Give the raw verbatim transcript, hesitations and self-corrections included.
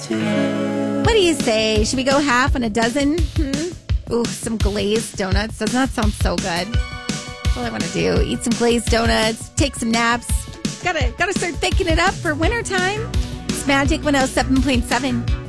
What do you say? Should we go half on a dozen? Hmm? Ooh, some glazed donuts. Doesn't that sound so good? That's all I want to do. Eat some glazed donuts, take some naps. Gotta, gotta start thinking it up for wintertime. It's Magic one oh seven point seven.